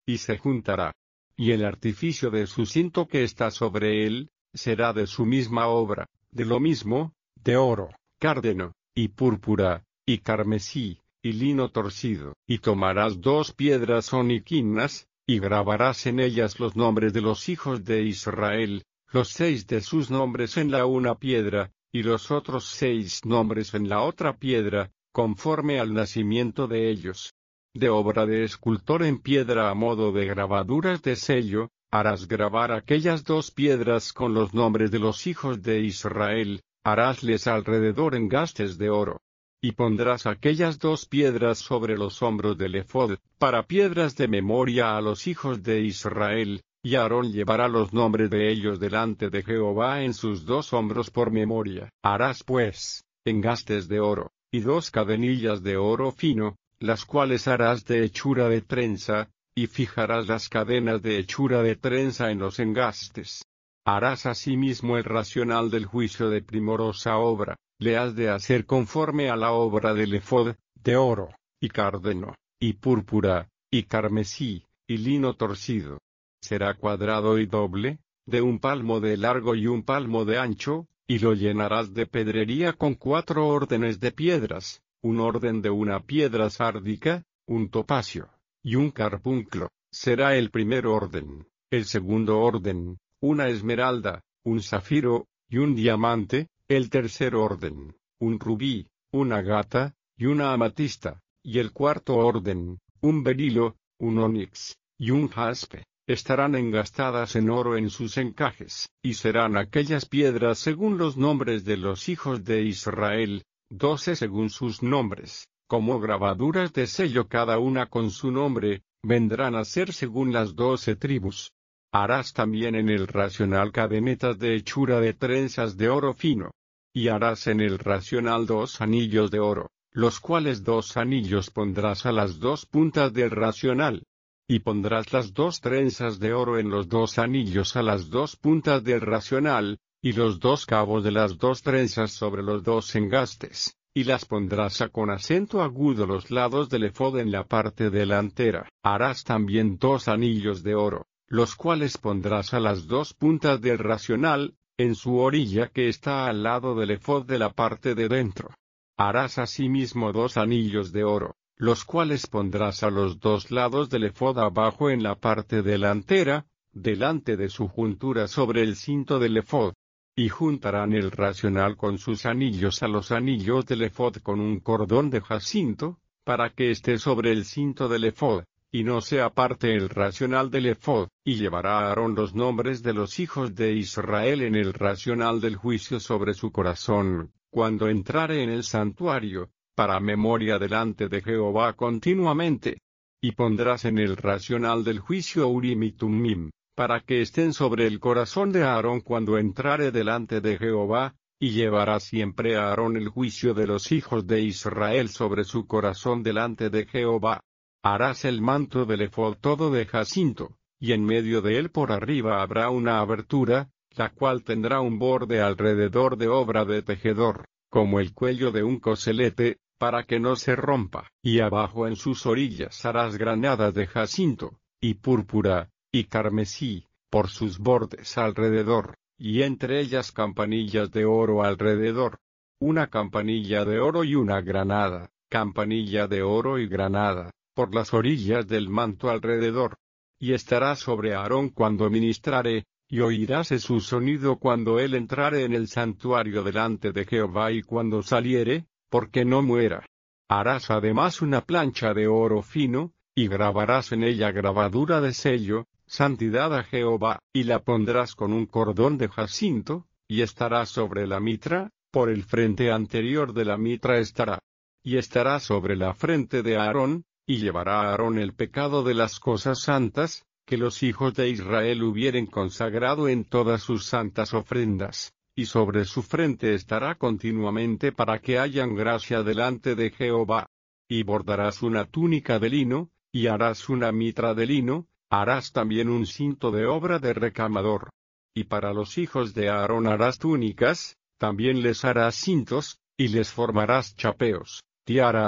y se juntará. Y el artificio de su cinto que está sobre él, será de su misma obra, de lo mismo, de oro, cárdeno, y púrpura, y carmesí, y lino torcido. Y tomarás 2 piedras oniquinas, y grabarás en ellas los nombres de los hijos de Israel, los 6 de sus nombres en la una piedra, y los otros 6 nombres en la otra piedra, conforme al nacimiento de ellos. De obra de escultor en piedra a modo de grabaduras de sello, harás grabar aquellas 2 piedras con los nombres de los hijos de Israel, harásles alrededor engastes de oro. Y pondrás aquellas 2 piedras sobre los hombros del ephod, para piedras de memoria a los hijos de Israel, y Aarón llevará los nombres de ellos delante de Jehová en sus 2 hombros por memoria. Harás pues, engastes de oro, y 2 cadenillas de oro fino, las cuales harás de hechura de trenza, y fijarás las cadenas de hechura de trenza en los engastes. Harás asimismo el racional del juicio de primorosa obra, le has de hacer conforme a la obra del ephod, de oro, y cárdeno, y púrpura, y carmesí, y lino torcido. Será cuadrado y doble, de 1 palmo de largo y 1 palmo de ancho, y lo llenarás de pedrería con 4 órdenes de piedras, un orden de una piedra sárdica, un topacio, y un carbunclo. Será el primer orden. El segundo orden, una esmeralda, un zafiro, y un diamante. El tercer orden, un rubí, una agata, y una amatista. Y el cuarto orden, un berilo, un onix, y un jaspe. Estarán engastadas en oro en sus encajes, y serán aquellas piedras según los nombres de los hijos de Israel, 12 según sus nombres, como grabaduras de sello cada una con su nombre, vendrán a ser según las 12 tribus. Harás también en el racional cadenetas de hechura de trenzas de oro fino. Y harás en el racional 2 anillos de oro, los cuales 2 anillos pondrás a las 2 puntas del racional. Y pondrás las 2 trenzas de oro en los 2 anillos a las 2 puntas del racional, y los 2 cabos de las 2 trenzas sobre los 2 engastes, y las pondrás con acento agudo los lados del ephod en la parte delantera. Harás también 2 anillos de oro, los cuales pondrás a las 2 puntas del racional, en su orilla que está al lado del ephod de la parte de dentro. Harás asimismo 2 anillos de oro, los cuales pondrás a los 2 lados del ephod abajo en la parte delantera, delante de su juntura sobre el cinto del ephod. Y juntarán el racional con sus anillos a los anillos del ephod con un cordón de jacinto, para que esté sobre el cinto del ephod, y no se aparte el racional del ephod. Y llevará a Aarón los nombres de los hijos de Israel en el racional del juicio sobre su corazón, cuando entrare en el santuario, para memoria delante de Jehová continuamente. Y pondrás en el racional del juicio Urim y Tumim, para que estén sobre el corazón de Aarón cuando entrare delante de Jehová, y llevará siempre a Aarón el juicio de los hijos de Israel sobre su corazón delante de Jehová. Harás el manto del ephod todo de jacinto, y en medio de él por arriba habrá una abertura, la cual tendrá un borde alrededor de obra de tejedor, como el cuello de un coselete, para que no se rompa. Y abajo en sus orillas harás granadas de jacinto, y púrpura, y carmesí, por sus bordes alrededor, y entre ellas campanillas de oro alrededor. Una campanilla de oro y una granada, campanilla de oro y granada, por las orillas del manto alrededor. Y estará sobre Aarón cuando ministrare, y oiráse su sonido cuando él entrare en el santuario delante de Jehová y cuando saliere, porque no muera. Harás además una plancha de oro fino, y grabarás en ella grabadura de sello, santidad a Jehová, y la pondrás con un cordón de jacinto, y estará sobre la mitra, por el frente anterior de la mitra estará. Y estará sobre la frente de Aarón, y llevará a Aarón el pecado de las cosas santas, que los hijos de Israel hubieren consagrado en todas sus santas ofrendas, y sobre su frente estará continuamente para que hayan gracia delante de Jehová. Y bordarás una túnica de lino, y harás una mitra de lino, harás también un cinto de obra de recamador. Y para los hijos de Aarón harás túnicas, también les harás cintos, y les formarás chapeos, tiaras,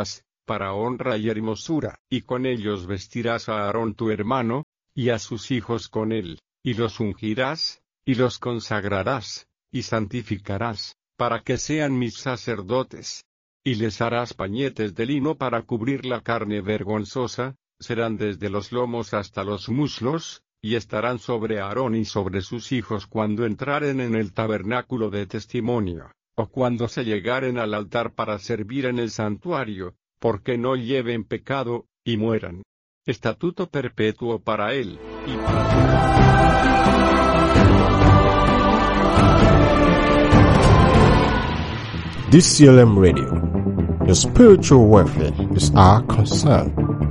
para honra y hermosura, y con ellos vestirás a Aarón tu hermano, y a sus hijos con él, y los ungirás, y los consagrarás, y santificarás, para que sean mis sacerdotes. Y les harás pañetes de lino para cubrir la carne vergonzosa, serán desde los lomos hasta los muslos, y estarán sobre Aarón y sobre sus hijos cuando entraren en el tabernáculo de testimonio, o cuando se llegaren al altar para servir en el santuario, porque no lleven pecado, y mueran. Estatuto perpetuo para él, y para DCLM Radio. Your spiritual welfare is our concern.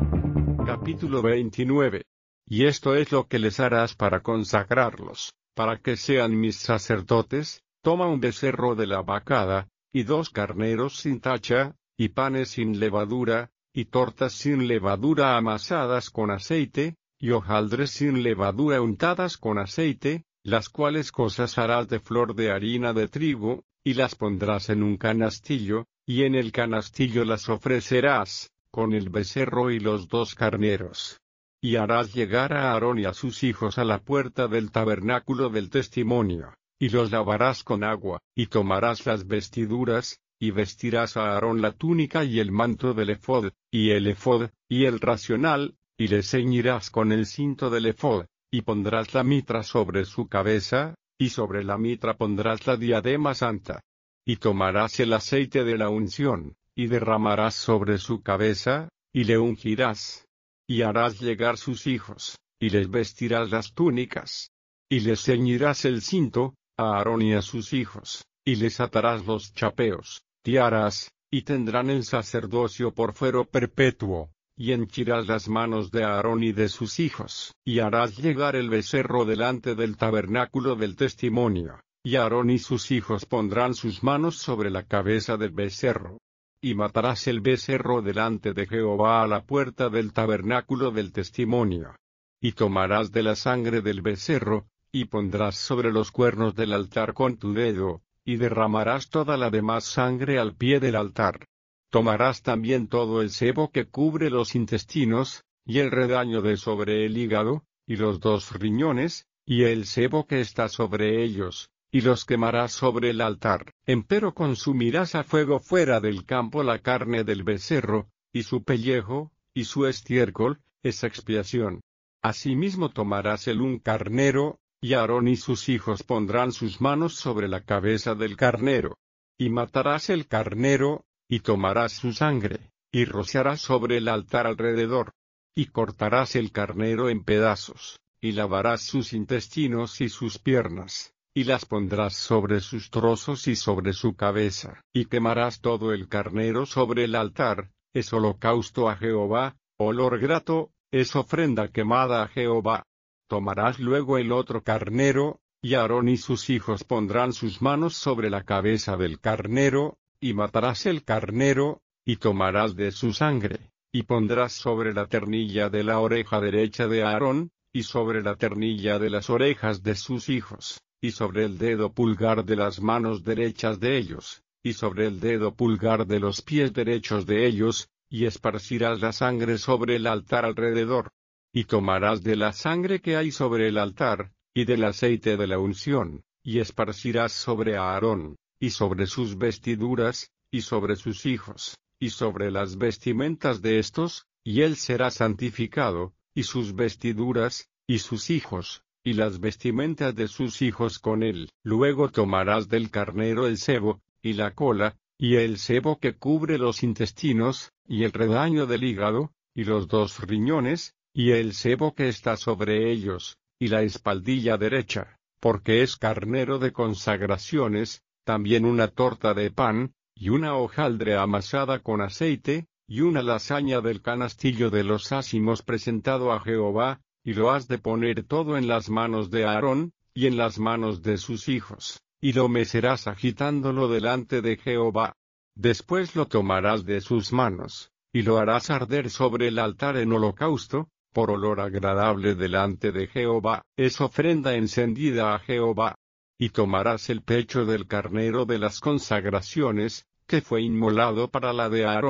Capítulo 29. Y esto es lo que les harás para consagrarlos, para que sean mis sacerdotes. Toma un becerro de la vacada, y 2 carneros sin tacha, y panes sin levadura, y tortas sin levadura amasadas con aceite, y hojaldres sin levadura untadas con aceite, las cuales cosas harás de flor de harina de trigo, y las pondrás en un canastillo, y en el canastillo las ofrecerás, con el becerro y los 2 carneros. Y harás llegar a Aarón y a sus hijos a la puerta del tabernáculo del testimonio, y los lavarás con agua, y tomarás las vestiduras, y vestirás a Aarón la túnica y el manto del ephod, y el ephod, y el racional, y le ceñirás con el cinto del ephod, y pondrás la mitra sobre su cabeza, y sobre la mitra pondrás la diadema santa. Y tomarás el aceite de la unción, y derramarás sobre su cabeza, y le ungirás. Y harás llegar sus hijos, y les vestirás las túnicas. Y les ceñirás el cinto, a Aarón y a sus hijos, y les atarás los chapeos, tiaras, y tendrán el sacerdocio por fuero perpetuo. Y henchirás las manos de Aarón y de sus hijos, y harás llegar el becerro delante del tabernáculo del testimonio, y Aarón y sus hijos pondrán sus manos sobre la cabeza del becerro. Y matarás el becerro delante de Jehová a la puerta del tabernáculo del testimonio. Y tomarás de la sangre del becerro, y pondrás sobre los cuernos del altar con tu dedo, y derramarás toda la demás sangre al pie del altar. Tomarás también todo el sebo que cubre los intestinos, y el redaño de sobre el hígado, y los 2 riñones, y el sebo que está sobre ellos, y los quemarás sobre el altar. Empero consumirás a fuego fuera del campo la carne del becerro, y su pellejo, y su estiércol, es expiación. Asimismo tomarás un carnero, y Aarón y sus hijos pondrán sus manos sobre la cabeza del carnero. Y matarás el carnero, y tomarás su sangre, y rociarás sobre el altar alrededor. Y cortarás el carnero en pedazos, y lavarás sus intestinos y sus piernas, y las pondrás sobre sus trozos y sobre su cabeza. Y quemarás todo el carnero sobre el altar, es holocausto a Jehová, olor grato, es ofrenda quemada a Jehová. Tomarás luego el otro carnero, y Aarón y sus hijos pondrán sus manos sobre la cabeza del carnero, y matarás el carnero, y tomarás de su sangre, y pondrás sobre la ternilla de la oreja derecha de Aarón, y sobre la ternilla de las orejas de sus hijos, y sobre el dedo pulgar de las manos derechas de ellos, y sobre el dedo pulgar de los pies derechos de ellos, y esparcirás la sangre sobre el altar alrededor. Y tomarás de la sangre que hay sobre el altar, y del aceite de la unción, y esparcirás sobre Aarón, y sobre sus vestiduras, y sobre sus hijos, y sobre las vestimentas de estos, y él será santificado, y sus vestiduras, y sus hijos, y las vestimentas de sus hijos con él. Luego tomarás del carnero el sebo, y la cola, y el sebo que cubre los intestinos, y el redaño del hígado, y los 2 riñones, y el sebo que está sobre ellos, y la espaldilla derecha, porque es carnero de consagraciones. También una torta de pan, y una hojaldre amasada con aceite, y una lasaña del canastillo de los ázimos presentado a Jehová, y lo has de poner todo en las manos de Aarón, y en las manos de sus hijos, y lo mecerás agitándolo delante de Jehová. Después lo tomarás de sus manos, y lo harás arder sobre el altar en holocausto, por olor agradable delante de Jehová, es ofrenda encendida a Jehová. Y tomarás el pecho del carnero de las consagraciones, que fue inmolado para la de Aarón,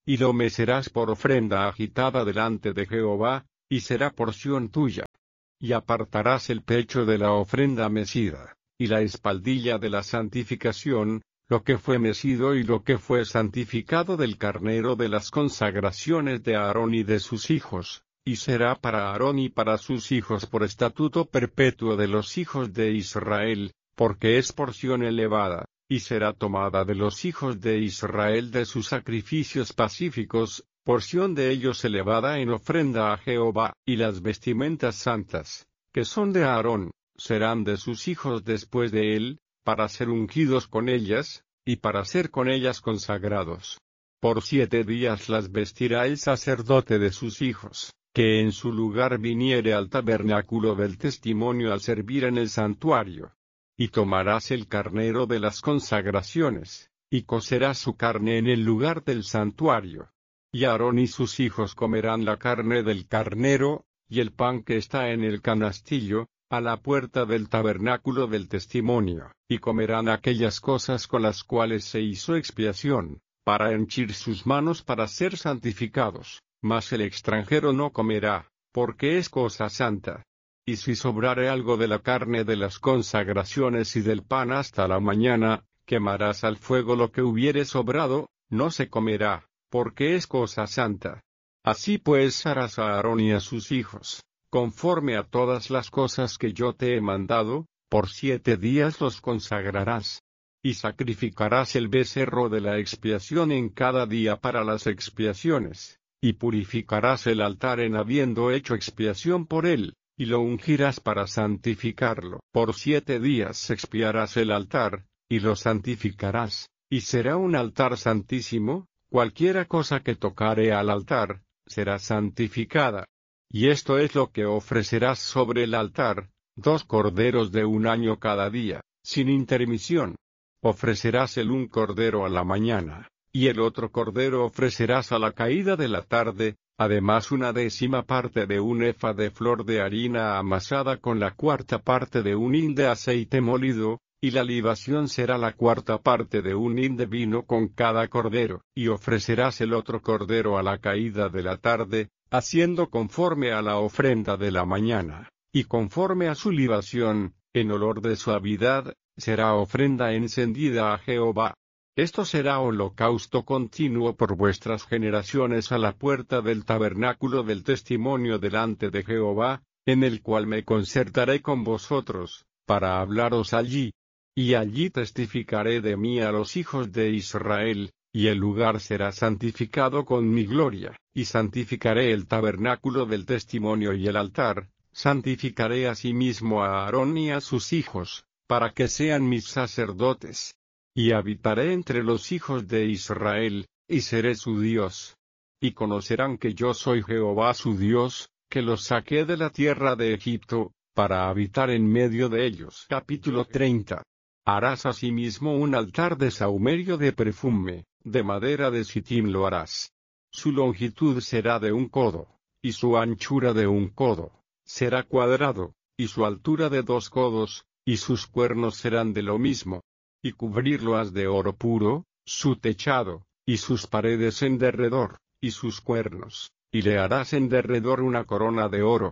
y lo mecerás por ofrenda agitada delante de Jehová, y será porción tuya. Y apartarás el pecho de la ofrenda mecida, y la espaldilla de la santificación, lo que fue mecido y lo que fue santificado del carnero de las consagraciones de Aarón y de sus hijos, y será para Aarón y para sus hijos por estatuto perpetuo de los hijos de Israel, porque es porción elevada, y será tomada de los hijos de Israel de sus sacrificios pacíficos, porción de ellos elevada en ofrenda a Jehová, y las vestimentas santas, que son de Aarón, serán de sus hijos después de él, para ser ungidos con ellas, y para ser con ellas consagrados. Por 7 días las vestirá el sacerdote de sus hijos, que en su lugar viniere al tabernáculo del testimonio a servir en el santuario. Y tomarás el carnero de las consagraciones, y cocerás su carne en el lugar del santuario. Y Aarón y sus hijos comerán la carne del carnero, y el pan que está en el canastillo, a la puerta del tabernáculo del testimonio, y comerán aquellas cosas con las cuales se hizo expiación, para henchir sus manos para ser santificados, mas el extranjero no comerá, porque es cosa santa. Y si sobrare algo de la carne de las consagraciones y del pan hasta la mañana, quemarás al fuego lo que hubiere sobrado, no se comerá, porque es cosa santa. Así pues harás a Aarón y a sus hijos, conforme a todas las cosas que yo te he mandado, por 7 días los consagrarás. Y sacrificarás el becerro de la expiación en cada día para las expiaciones, y purificarás el altar en habiendo hecho expiación por él, y lo ungirás para santificarlo. Por 7 días expiarás el altar, y lo santificarás, y será un altar santísimo, cualquiera cosa que tocare al altar, será santificada. Y esto es lo que ofrecerás sobre el altar, 2 corderos de 1 año cada día, sin intermisión. Ofrecerás el un cordero a la mañana, y el otro cordero ofrecerás a la caída de la tarde, además 1/10 parte de un efa de flor de harina amasada con la 4ª parte de un hin de aceite molido, y la libación será la 4ª parte de un hin de vino con cada cordero. Y ofrecerás el otro cordero a la caída de la tarde, haciendo conforme a la ofrenda de la mañana, y conforme a su libación, en olor de suavidad, será ofrenda encendida a Jehová. Esto será holocausto continuo por vuestras generaciones a la puerta del tabernáculo del testimonio delante de Jehová, en el cual me concertaré con vosotros, para hablaros allí. Y allí testificaré de mí a los hijos de Israel, y el lugar será santificado con mi gloria, y santificaré el tabernáculo del testimonio y el altar, santificaré asimismo a Aarón y a sus hijos, para que sean mis sacerdotes. Y habitaré entre los hijos de Israel, y seré su Dios. Y conocerán que yo soy Jehová su Dios, que los saqué de la tierra de Egipto, para habitar en medio de ellos. Capítulo 30. Harás asimismo un altar de sahumerio de perfume, de madera de sitim lo harás. Su longitud será de 1 codo, y su anchura de 1 codo, será cuadrado, y su altura de 2 codos, y sus cuernos serán de lo mismo. Y cubrirlo has de oro puro, su techado, y sus paredes en derredor, y sus cuernos, y le harás en derredor una corona de oro.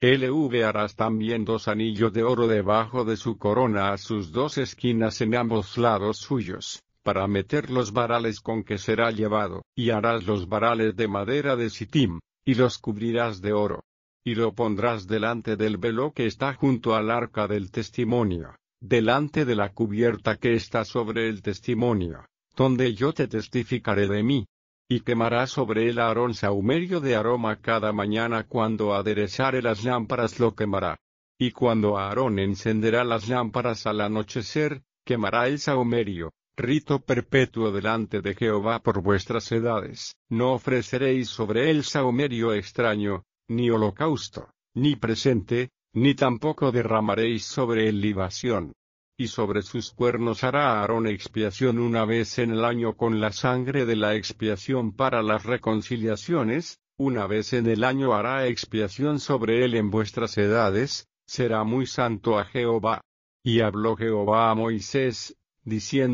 Harás también 2 anillos de oro debajo de su corona a sus 2 esquinas en ambos lados suyos, para meter los varales con que será llevado, y harás los varales de madera de sitim, y los cubrirás de oro. Y lo pondrás delante del velo que está junto al arca del testimonio, delante de la cubierta que está sobre el testimonio, donde yo te testificaré de mí. Y quemará sobre él Aarón sahumerio de aroma cada mañana cuando aderezare las lámparas lo quemará. Y cuando Aarón encenderá las lámparas al anochecer, quemará el sahumerio, rito perpetuo delante de Jehová por vuestras edades. No ofreceréis sobre él sahumerio extraño, ni holocausto, ni presente, ni tampoco derramaréis sobre él libación. Y sobre sus cuernos hará Aarón expiación 1 vez en el año con la sangre de la expiación para las reconciliaciones, 1 vez en el año hará expiación sobre él en vuestras edades, será muy santo a Jehová. Y habló Jehová a Moisés, diciendo,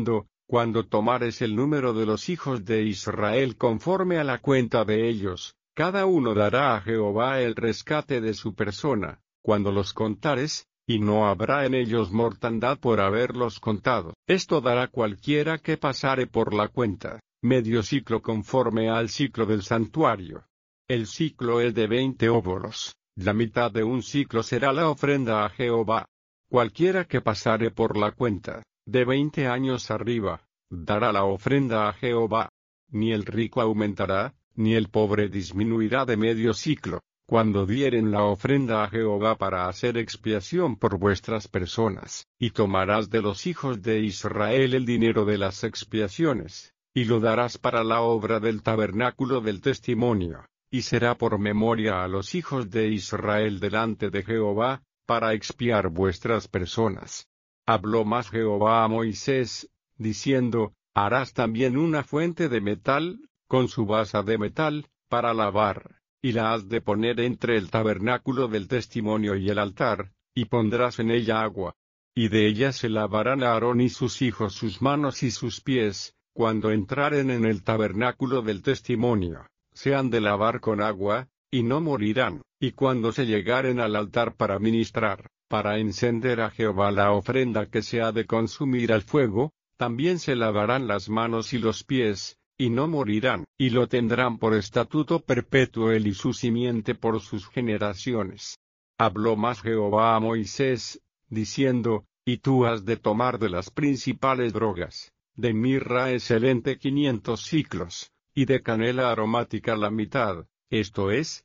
Cuando tomares el número de los hijos de Israel conforme a la cuenta de ellos, cada uno dará a Jehová el rescate de su persona, cuando los contares, y no habrá en ellos mortandad por haberlos contado. Esto dará cualquiera que pasare por la cuenta, medio ciclo conforme al ciclo del santuario. El ciclo es de 20 óbolos, la mitad de un ciclo será la ofrenda a Jehová. Cualquiera que pasare por la cuenta, de 20 años arriba, dará la ofrenda a Jehová. Ni el rico aumentará, ni el pobre disminuirá de medio ciclo, cuando dieren la ofrenda a Jehová para hacer expiación por vuestras personas, y tomarás de los hijos de Israel el dinero de las expiaciones, y lo darás para la obra del tabernáculo del testimonio, y será por memoria a los hijos de Israel delante de Jehová, para expiar vuestras personas. Habló más Jehová a Moisés, diciendo, harás también una fuente de metal, con su basa de metal, para lavar, y la has de poner entre el tabernáculo del testimonio y el altar, y pondrás en ella agua. Y de ella se lavarán Aarón y sus hijos sus manos y sus pies, cuando entraren en el tabernáculo del testimonio, se han de lavar con agua, y no morirán, y cuando se llegaren al altar para ministrar, para encender a Jehová la ofrenda que se ha de consumir al fuego, también se lavarán las manos y los pies, y no morirán, y lo tendrán por estatuto perpetuo él y su simiente por sus generaciones. Habló más Jehová a Moisés, diciendo, y tú has de tomar de las principales drogas, de mirra excelente 500 siclos, y de canela aromática la mitad, esto es,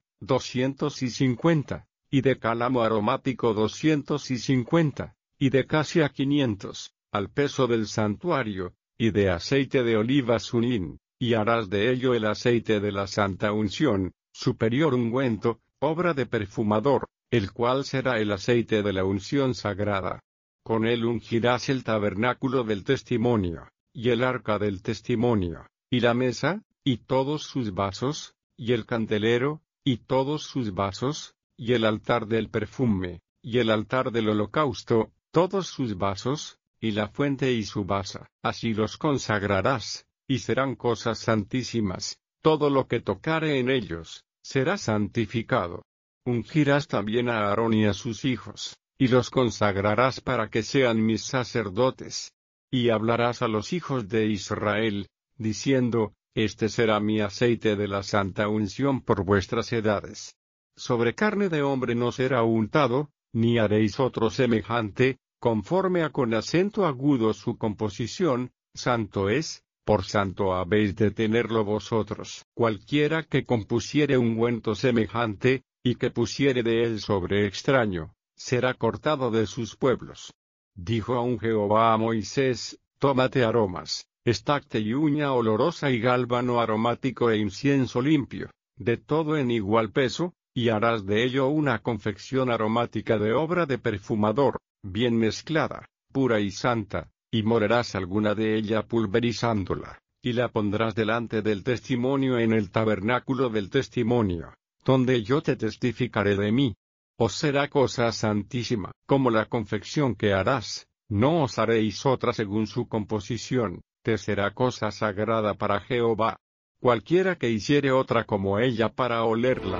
250, y de cálamo aromático 250, y de casia 500, al peso del santuario, y de aceite de olivas un hin, y harás de ello el aceite de la santa unción, superior ungüento, obra de perfumador, el cual será el aceite de la unción sagrada. Con él ungirás el tabernáculo del testimonio, y el arca del testimonio, y la mesa, y todos sus vasos, y el candelero, y todos sus vasos, y el altar del perfume, y el altar del holocausto, todos sus vasos, y la fuente y su basa. Así los consagrarás, y serán cosas santísimas, todo lo que tocare en ellos, será santificado. Ungirás también a Aarón y a sus hijos, y los consagrarás para que sean mis sacerdotes. Y hablarás a los hijos de Israel, diciendo, este será mi aceite de la santa unción por vuestras edades. Sobre carne de hombre no será untado, ni haréis otro semejante, conforme a con acento agudo su composición, santo es, por santo habéis de tenerlo vosotros. Cualquiera que compusiere ungüento semejante, y que pusiere de él sobre extraño, será cortado de sus pueblos. Dijo aún Jehová a Moisés, tómate aromas, estacte y uña olorosa y gálbano aromático e incienso limpio, de todo en igual peso, y harás de ello una confección aromática de obra de perfumador, bien mezclada, pura y santa, y morerás alguna de ella pulverizándola, y la pondrás delante del testimonio en el tabernáculo del testimonio, donde yo te testificaré de mí. Os será cosa santísima, como la confección que harás, no os haréis otra según su composición, te será cosa sagrada para Jehová. Cualquiera que hiciere otra como ella para olerla.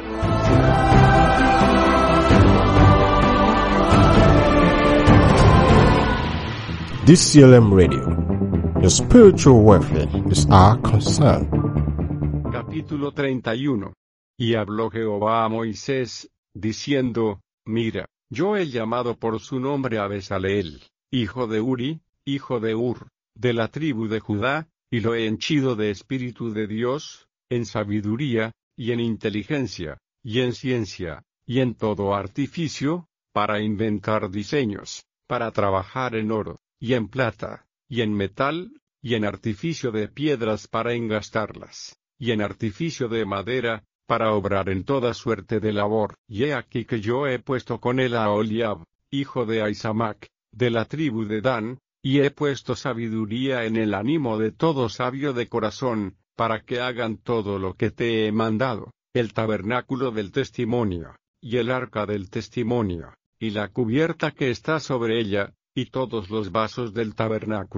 DCLM Radio. Your spiritual welfare is our concern. Capítulo 31. Y habló Jehová a Moisés, diciendo, mira, yo he llamado por su nombre a Bezaleel, hijo de Uri, hijo de Ur, de la tribu de Judá, y lo he henchido de espíritu de Dios, en sabiduría, y en inteligencia, y en ciencia, y en todo artificio, para inventar diseños, para trabajar en oro, y en plata, y en metal, y en artificio de piedras para engastarlas, y en artificio de madera, para obrar en toda suerte de labor. Y he aquí que yo he puesto con él a Oliab, hijo de Ahisamac, de la tribu de Dan, y he puesto sabiduría en el ánimo de todo sabio de corazón, para que hagan todo lo que te he mandado, el tabernáculo del testimonio, y el arca del testimonio, y la cubierta que está sobre ella, y todos los vasos del tabernáculo,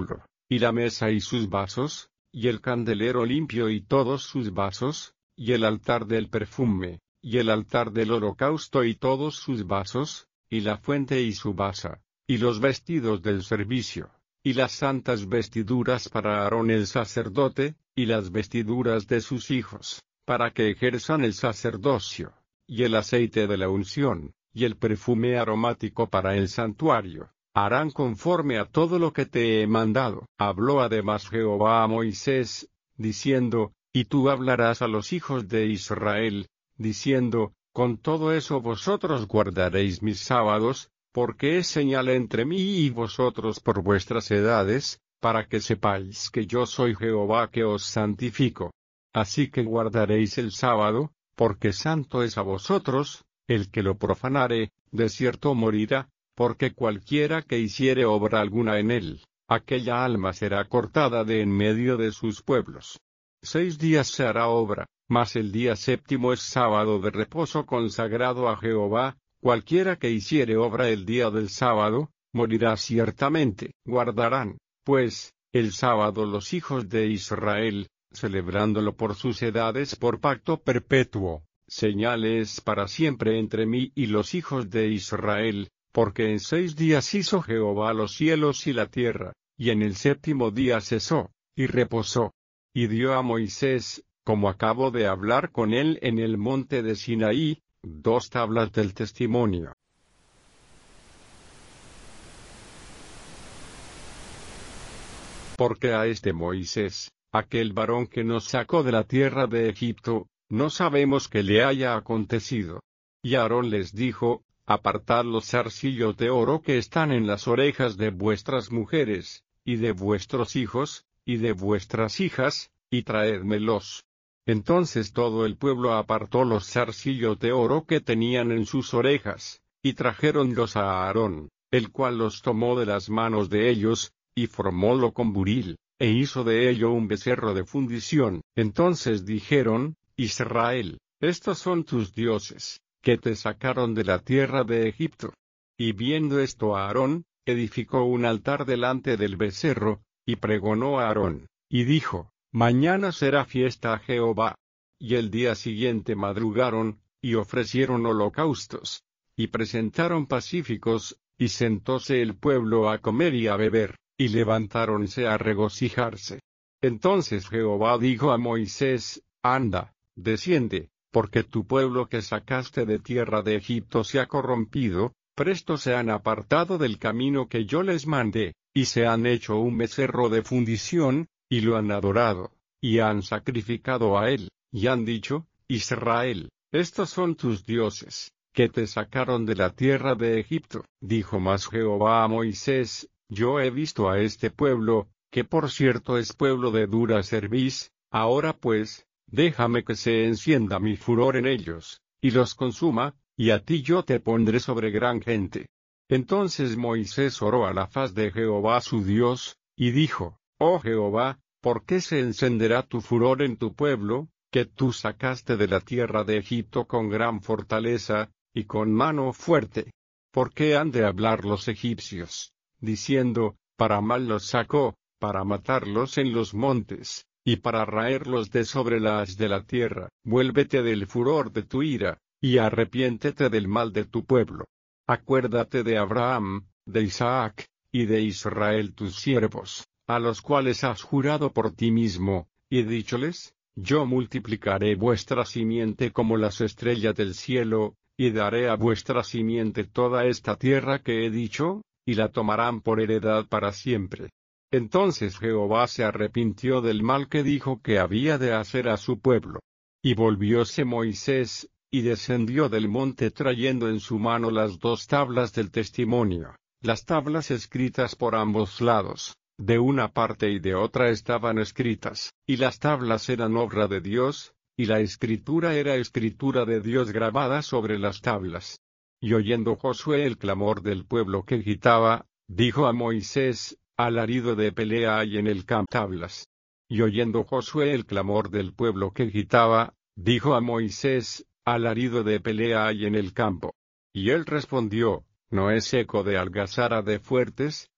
y la mesa y sus vasos, y el candelero limpio y todos sus vasos, y el altar del perfume, y el altar del holocausto y todos sus vasos, y la fuente y su basa, y los vestidos del servicio, y las santas vestiduras para Aarón el sacerdote, y las vestiduras de sus hijos, para que ejerzan el sacerdocio, y el aceite de la unción, y el perfume aromático para el santuario, harán conforme a todo lo que te he mandado. Habló además Jehová a Moisés, diciendo, y tú hablarás a los hijos de Israel, diciendo, con todo eso vosotros guardaréis mis sábados, porque es señal entre mí y vosotros por vuestras edades, para que sepáis que yo soy Jehová que os santifico. Así que guardaréis el sábado, porque santo es a vosotros, el que lo profanare, de cierto morirá, porque cualquiera que hiciere obra alguna en él, aquella alma será cortada de en medio de sus pueblos. 6 días se hará obra, mas el día séptimo es sábado de reposo consagrado a Jehová, cualquiera que hiciere obra el día del sábado, morirá ciertamente. Guardarán, pues, el sábado los hijos de Israel, celebrándolo por sus edades por pacto perpetuo, señales para siempre entre mí y los hijos de Israel, porque en 6 días hizo Jehová los cielos y la tierra, y en el séptimo día cesó, y reposó. Y dio a Moisés, como acabo de hablar con él en el monte de Sinaí, 2 tablas del testimonio. Porque a este Moisés, aquel varón que nos sacó de la tierra de Egipto, no sabemos qué le haya acontecido. Y Aarón les dijo, apartad los zarcillos de oro que están en las orejas de vuestras mujeres, y de vuestros hijos, y de vuestras hijas, y traédmelos. Entonces todo el pueblo apartó los zarcillos de oro que tenían en sus orejas, y trajéronlos a Aarón, el cual los tomó de las manos de ellos, y formólo con buril, e hizo de ello un becerro de fundición. Entonces dijeron, Israel, estos son tus dioses, que te sacaron de la tierra de Egipto. Y viendo esto Aarón, edificó un altar delante del becerro, y pregonó a Aarón, y dijo, mañana será fiesta a Jehová. Y el día siguiente madrugaron, y ofrecieron holocaustos, y presentaron pacíficos, y sentóse el pueblo a comer y a beber, y levantáronse a regocijarse. Entonces Jehová dijo a Moisés, anda, desciende, porque tu pueblo que sacaste de tierra de Egipto se ha corrompido, presto se han apartado del camino que yo les mandé, y se han hecho un becerro de fundición, y lo han adorado, y han sacrificado a él, y han dicho, Israel, estos son tus dioses, que te sacaron de la tierra de Egipto. Dijo más Jehová a Moisés, yo he visto a este pueblo, que por cierto es pueblo de dura cerviz, ahora pues, déjame que se encienda mi furor en ellos, y los consuma, y a ti yo te pondré sobre gran gente. Entonces Moisés oró a la faz de Jehová su Dios, y dijo, oh Jehová, ¿por qué se encenderá tu furor en tu pueblo, que tú sacaste de la tierra de Egipto con gran fortaleza, y con mano fuerte? ¿Por qué han de hablar los egipcios, diciendo, para mal los sacó, para matarlos en los montes, y para raerlos de sobre la haz de la tierra? Vuélvete del furor de tu ira, y arrepiéntete del mal de tu pueblo. Acuérdate de Abraham, de Isaac, y de Israel tus siervos, a los cuales has jurado por ti mismo, y dícholes, yo multiplicaré vuestra simiente como las estrellas del cielo, y daré a vuestra simiente toda esta tierra que he dicho, y la tomarán por heredad para siempre. Entonces Jehová se arrepintió del mal que dijo que había de hacer a su pueblo. Y volvióse Moisés, y descendió del monte trayendo en su mano las 2 tablas del testimonio, las tablas escritas por ambos lados, de una parte y de otra estaban escritas, y las tablas eran obra de Dios, y la escritura era escritura de Dios grabada sobre las tablas. Y oyendo Josué el clamor del pueblo que gritaba, dijo a Moisés, alarido de pelea hay en el campo. Tablas. Y oyendo Josué el clamor del pueblo que gritaba, dijo a Moisés, alarido de pelea hay en el campo. Y él respondió, ¿no es eco de algazara de fuertes?